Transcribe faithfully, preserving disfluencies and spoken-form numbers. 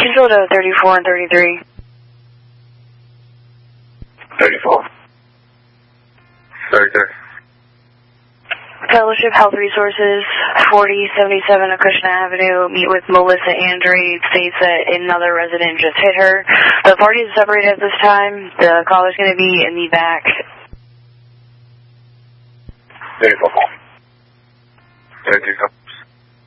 Control to thirty-four and thirty-three. thirty-four. thirty-three. Fellowship Health Resources, forty seventy-seven Acushnet Avenue. Meet with Melissa Andre. States that another resident just hit her. The party is separated at this time. The caller's going to be in the back. thirty-four. thirty-three.